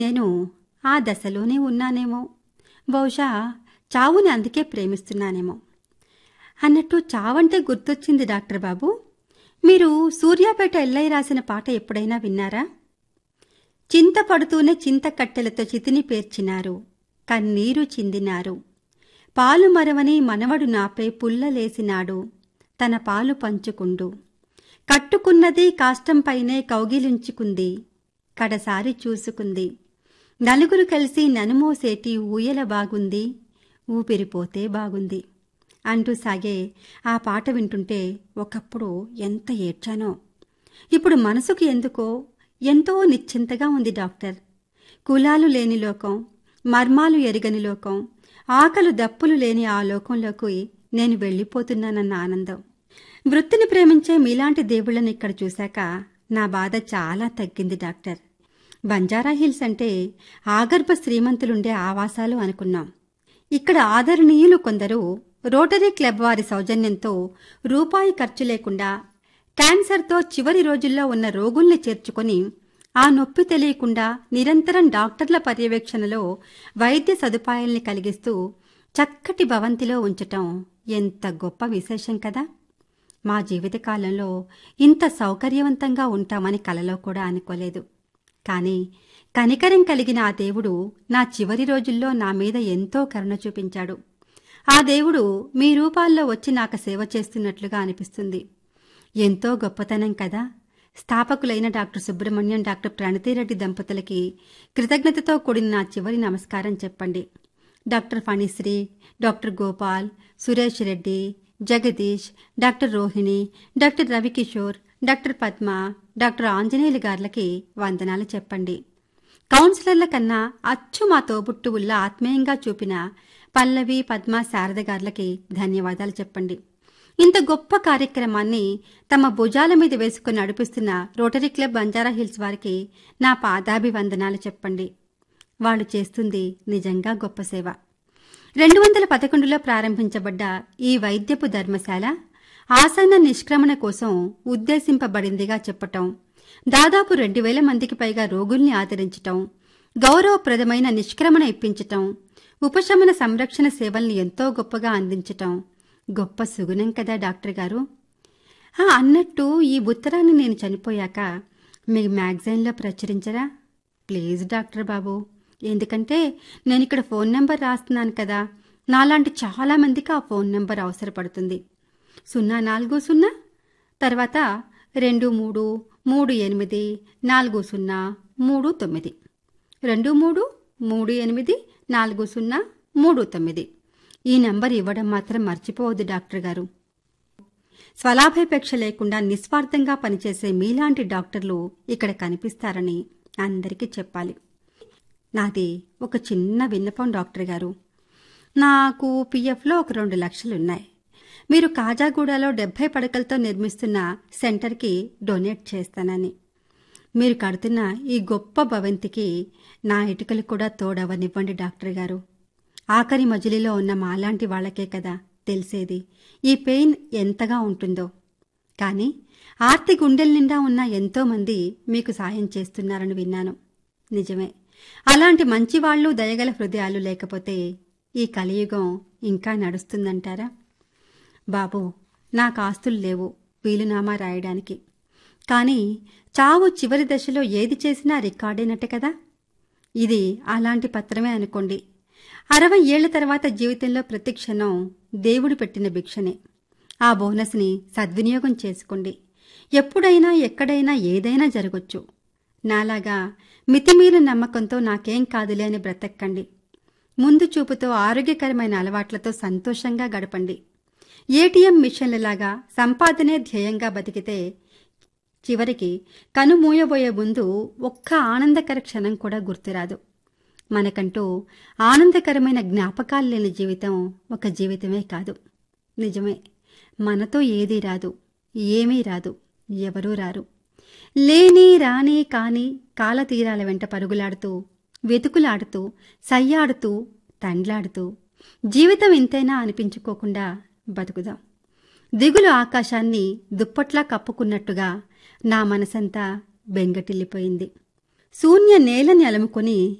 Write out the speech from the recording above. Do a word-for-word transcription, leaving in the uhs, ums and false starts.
నేను ఆ దశలోనే ఉన్నానేమో. బహుశా చావుని అందుకే ప్రేమిస్తున్నానేమో. అన్నట్టు చావంటే గుర్తొచ్చింది డాక్టర్ బాబు. మీరు సూర్యాపేట ఎల్లయ్య రాసిన పాట ఎప్పుడైనా విన్నారా? చింత పడుతూనే చింత కట్టెలతో చితిని పేర్చినారు, కన్నీరు చిందినారు. పాలు మరవని మనవడు నాపై పుల్లలేసినాడు, తన పాలు పంచుకుండు. కట్టుకున్నది కాష్టంపైనే కౌగిలించుకుంది, కడసారి చూసుకుంది. నలుగురు కలిసి ననుమోసేటి ఊయల బాగుంది, ఊపిరిపోతే బాగుంది అంటూ సాగే ఆ పాట వింటుంటే ఒకప్పుడు ఎంత ఏడ్చానో. ఇప్పుడు మనసుకు ఎందుకో ఎంతో నిశ్చింతగా ఉంది డాక్టర్. కులాలు లేని లోకం, మర్మాలు ఎరగని లోకం, ఆకలు దప్పులు లేని ఆ లోకంలోకి నేను వెళ్ళిపోతున్నానన్న ఆనందం. వృత్తిని ప్రేమించే మీలాంటి దేవుళ్ళని ఇక్కడ చూశాక నా బాధ చాలా తగ్గింది డాక్టర్. బంజారా హిల్స్ అంటే ఆగర్భ శ్రీమంతులుండే ఆవాసాలు అనుకున్నాం. ఇక్కడ ఆదరణీయులు కొందరు రోటరీ క్లబ్ వారి సౌజన్యంతో రూపాయి ఖర్చు లేకుండా క్యాన్సర్తో చివరి రోజుల్లో ఉన్న రోగుల్ని చేర్చుకొని ఆ నొప్పి తెలియకుండా నిరంతరం డాక్టర్ల పర్యవేక్షణలో వైద్య సదుపాయాల్ని కలిగిస్తూ చక్కటి భవంతిలో ఉంచటం ఎంత గొప్ప విశేషం కదా. మా జీవితకాలంలో ఇంత సౌకర్యవంతంగా ఉంటామని కలలో కూడా అనుకోలేదు. కానీ కనికరం కలిగిన ఆ దేవుడు నా చివరి రోజుల్లో నా మీద ఎంతో కరుణ చూపించాడు. ఆ దేవుడు మీ రూపాల్లో వచ్చి నాకు సేవ చేస్తున్నట్లుగా అనిపిస్తుంది. ఎంతో గొప్పతనం కదా. స్థాపకులైన డాక్టర్ సుబ్రహ్మణ్యం, డాక్టర్ ప్రణతిరెడ్డి దంపతులకి కృతజ్ఞతతో కూడిన నా చివరి నమస్కారం చెప్పండి. Doctor Phanisri, doctor Gopal, Suresh Reddy, Jagadish, doctor Rohini, doctor Ravikishore, doctor Padma, doctor Anjaneyulu గార్లకి వందనాలు చెప్పండి. కౌన్సిలర్ల కన్నా అచ్చు మా తోబుట్టువుల్లా ఆత్మీయంగా చూపిన పల్లవి, పద్మ, శారద గార్లకి ధన్యవాదాలు చెప్పండి. ఇంత గొప్ప కార్యక్రమాన్ని తమ భుజాల మీద వేసుకుని నడిపిస్తున్న రోటరీ క్లబ్ బంజారా హిల్స్ వారికి నా పాదాభివందనాలు చెప్పండి. వాళ్ళు చేస్తుంది నిజంగా గొప్ప సేవ. రెండు వందల పదకొండులో ప్రారంభించబడ్డ ఈ వైద్యపు ధర్మశాల ఆసన్న నిష్క్రమణ కోసం ఉద్దేశింపబడిందిగా చెప్పటం, దాదాపు రెండు వేల మందికి పైగా రోగుల్ని ఆదరించటం, గౌరవప్రదమైన నిష్క్రమణ ఇప్పించటం, ఉపశమన సంరక్షణ సేవల్ని ఎంతో గొప్పగా అందించటం గొప్ప సుగుణం కదా డాక్టర్ గారు. అన్నట్టు ఈ ఉత్తరాన్ని నేను చనిపోయాక మీ మ్యాగజైన్లో ప్రచురించరా ప్లీజ్ డాక్టర్ బాబు. ఎందుకంటే నేను ఇక్కడ ఫోన్ నెంబర్ రాస్తున్నాను కదా, నాలాంటి చాలా మందికి ఆ ఫోన్ నెంబర్ అవసరపడుతుంది. సున్నా నాలుగు సున్నా తర్వాత రెండు మూడు మూడు ఎనిమిది నాలుగు సున్నా మూడు తొమ్మిది రెండు మూడు మూడు ఎనిమిది నాలుగు సున్నా మూడు తొమ్మిది ఈ నంబర్ ఇవ్వడం మాత్రం మర్చిపోవద్దు డాక్టర్ గారు. స్వలాభాపేక్ష లేకుండా నిస్వార్థంగా పనిచేసే మీలాంటి డాక్టర్లు ఇక్కడ కనిపిస్తారని అందరికీ చెప్పాలి. నాది ఒక చిన్న విన్నపం డాక్టర్ గారు. నాకు పీఎఫ్లో ఒక రెండు లక్షలున్నాయి. మీరు కాజాగూడలో డెబ్బై పడకలతో నిర్మిస్తున్న సెంటర్కి డొనేట్ చేస్తానని. మీరు కడుతున్న ఈ గొప్ప భవంతికి నా ఇటుకలు కూడా తోడవనివ్వండి డాక్టర్ గారు. ఆఖరి మజిలీలో ఉన్న మాలాంటి వాళ్లకే కదా తెలిసేది ఈ పెయిన్ ఎంతగా ఉంటుందో. కానీ ఆర్తి గుండెల నిండా ఉన్న ఎంతోమంది మీకు సాయం చేస్తున్నారని విన్నాను. నిజమే, అలాంటి మంచివాళ్లు, దయగల హృదయాలు లేకపోతే ఈ కలియుగం ఇంకా నడుస్తుందంటారా? బాబు, నాకు ఆస్తులు లేవు వీలునామా రాయడానికి. కానీ చావు చివరి దశలో ఏది చేసినా రికార్డైనట్టే కదా. ఇది అలాంటి పత్రమే అనుకోండి. అరవై ఏళ్ల తర్వాత జీవితంలో ప్రతి క్షణం దేవుడు పెట్టిన భిక్షనే. ఆ బోనస్ని సద్వినియోగం చేసుకోండి. ఎప్పుడైనా ఎక్కడైనా ఏదైనా జరగొచ్చు. నాలాగా మితిమీరిన నమ్మకంతో నాకేం కాదులే అని బ్రతక్కండి. ముందు చూపుతో ఆరోగ్యకరమైన అలవాట్లతో సంతోషంగా గడపండి. ఏటీఎం మిషన్లలాగా సంపాదనే ధ్యేయంగా బతికితే చివరికి కనుమూయబోయే ముందు ఒక్క ఆనందకర క్షణం కూడా గుర్తురాదు. మనకంటూ ఆనందకరమైన జ్ఞాపకాలు లేని జీవితం ఒక జీవితమే కాదు. నిజమే, మనతో ఏదీ రాదు, ఏమీ రాదు, ఎవరూ రారు. లేని రాని కాని కాలతీరాల వెంట పరుగులాడుతూ, వెతుకులాడుతూ, సయ్యాడుతూ, తండ్లాడుతూ జీవితం ఇంతైనా అనిపించుకోకుండా బతుకుదాం. దిగులు ఆకాశాన్ని దుప్పట్లా కప్పుకున్నట్టుగా నా మనసంతా బెంగటిల్లిపోయింది. శూన్య నేలని అలుముకొని